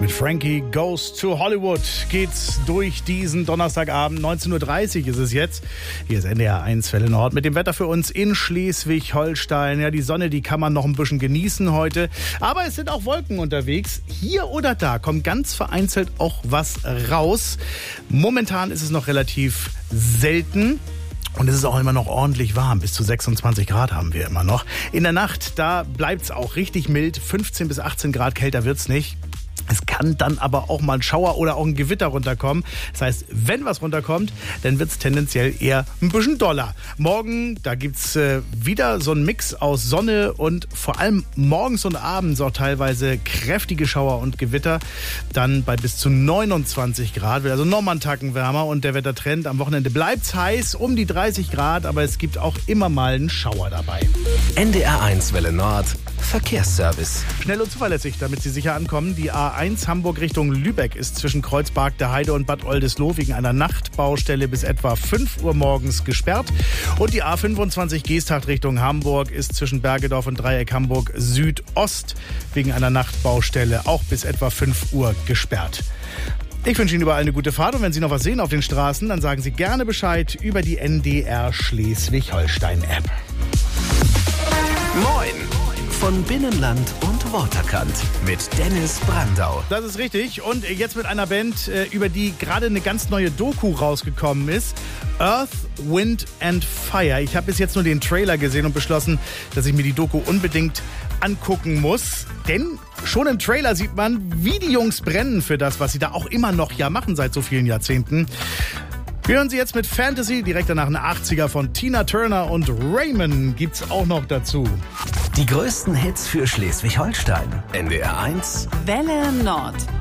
Mit Frankie Goes to Hollywood geht's durch diesen Donnerstagabend. 19.30 Uhr ist es jetzt. Hier ist NDR 1 Welle Nord mit dem Wetter für uns in Schleswig-Holstein. Ja, die Sonne, die kann man noch ein bisschen genießen heute. Aber es sind auch Wolken unterwegs. Hier oder da kommt ganz vereinzelt auch was raus. Momentan ist es noch relativ selten. Und es ist auch immer noch ordentlich warm. Bis zu 26 Grad haben wir immer noch. In der Nacht, da bleibt's auch richtig mild. 15 bis 18 Grad kälter wird's nicht. Es kann dann aber auch mal ein Schauer oder auch ein Gewitter runterkommen. Das heißt, wenn was runterkommt, dann wird es tendenziell eher ein bisschen doller. Morgen, da gibt's wieder so einen Mix aus Sonne und vor allem morgens und abends auch teilweise kräftige Schauer und Gewitter. Dann bei bis zu 29 Grad, wird also nochmal einen Tacken wärmer und der Wettertrend am Wochenende bleibt's heiß, um die 30 Grad, aber es gibt auch immer mal einen Schauer dabei. NDR 1 Welle Nord Verkehrsservice. Schnell und zuverlässig, damit Sie sicher ankommen. Die A1 Hamburg Richtung Lübeck ist zwischen Kreuzberg der Heide und Bad Oldesloe wegen einer Nachtbaustelle bis etwa 5 Uhr morgens gesperrt. Und die A25 Geesthacht Richtung Hamburg ist zwischen Bergedorf und Dreieck Hamburg Südost wegen einer Nachtbaustelle auch bis etwa 5 Uhr gesperrt. Ich wünsche Ihnen überall eine gute Fahrt und wenn Sie noch was sehen auf den Straßen, dann sagen Sie gerne Bescheid über die NDR Schleswig-Holstein-App. Moin! Von Binnenland und Waterkant mit Dennis Brandau. Das ist richtig. Und jetzt mit einer Band, über die gerade eine ganz neue Doku rausgekommen ist. Earth, Wind and Fire. Ich habe bis jetzt nur den Trailer gesehen und beschlossen, dass ich mir die Doku unbedingt angucken muss. Denn schon im Trailer sieht man, wie die Jungs brennen für das, was sie da auch immer noch ja machen seit so vielen Jahrzehnten. Wir hören Sie jetzt mit Fantasy, direkt danach ein 80er von Tina Turner und Raymond gibt's auch noch dazu. Die größten Hits für Schleswig-Holstein. NDR 1 Welle Nord.